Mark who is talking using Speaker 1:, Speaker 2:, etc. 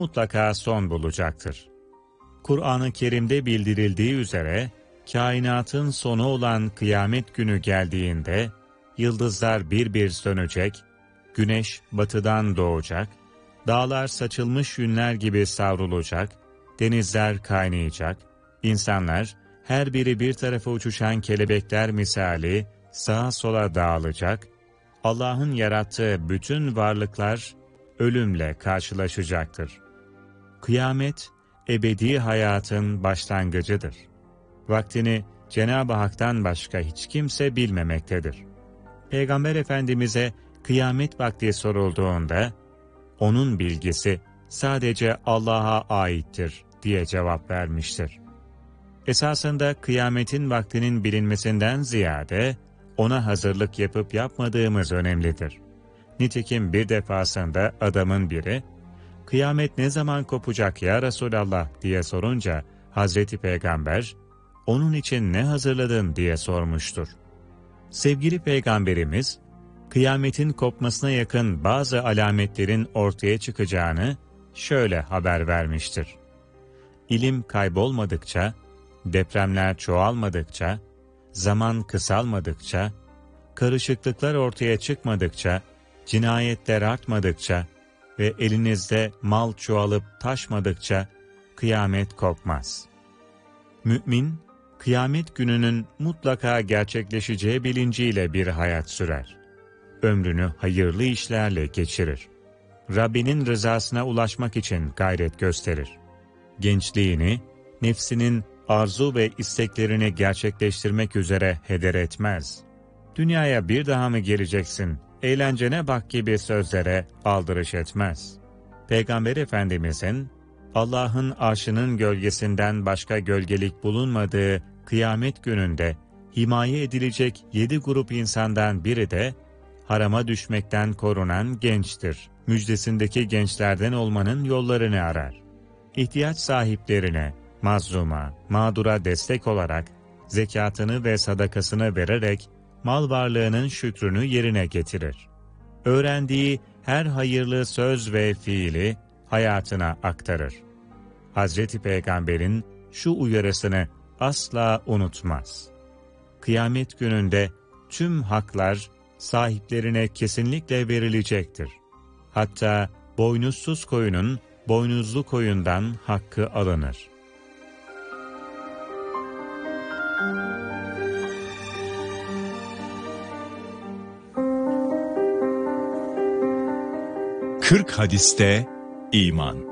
Speaker 1: mutlaka son bulacaktır. Kur'an-ı Kerim'de bildirildiği üzere, kainatın sonu olan kıyamet günü geldiğinde, yıldızlar bir bir sönecek, güneş batıdan doğacak, dağlar saçılmış yünler gibi savrulacak, denizler kaynayacak, insanlar, her biri bir tarafa uçuşan kelebekler misali, sağa sola dağılacak, Allah'ın yarattığı bütün varlıklar, ölümle karşılaşacaktır. Kıyamet, ebedi hayatın başlangıcıdır. Vaktini Cenab-ı Hak'tan başka hiç kimse bilmemektedir. Peygamber Efendimiz'e kıyamet vakti sorulduğunda, onun bilgisi sadece Allah'a aittir diye cevap vermiştir. Esasında kıyametin vaktinin bilinmesinden ziyade, ona hazırlık yapıp yapmadığımız önemlidir. Nitekim bir defasında adamın biri, "Kıyamet ne zaman kopacak ya Resulallah?" diye sorunca, Hazreti Peygamber, "Onun için ne hazırladın?" diye sormuştur. Sevgili Peygamberimiz, kıyametin kopmasına yakın bazı alametlerin ortaya çıkacağını şöyle haber vermiştir. İlim kaybolmadıkça, depremler çoğalmadıkça, zaman kısalmadıkça, karışıklıklar ortaya çıkmadıkça, cinayetler artmadıkça ve elinizde mal çoğalıp taşmadıkça kıyamet kopmaz. Mümin, kıyamet gününün mutlaka gerçekleşeceği bilinciyle bir hayat sürer. Ömrünü hayırlı işlerle geçirir. Rabbinin rızasına ulaşmak için gayret gösterir. Gençliğini, nefsinin arzu ve isteklerini gerçekleştirmek üzere heder etmez. Dünyaya bir daha mı geleceksin, eğlencene bak gibi sözlere aldırış etmez. Peygamber Efendimizin, Allah'ın arşının gölgesinden başka gölgelik bulunmadığı kıyamet gününde himaye edilecek 7 grup insandan biri de harama düşmekten korunan gençtir. Müjdesindeki gençlerden olmanın yollarını arar. İhtiyaç sahiplerine, mazluma, mağdura destek olarak zekatını ve sadakasını vererek mal varlığının şükrünü yerine getirir. Öğrendiği her hayırlı söz ve fiili hayatına aktarır. Hazreti Peygamber'in şu uyarısını asla unutmaz. Kıyamet gününde tüm haklar sahiplerine kesinlikle verilecektir. Hatta boynuzsuz koyunun boynuzlu koyundan hakkı alınır.
Speaker 2: Kırk hadiste iman.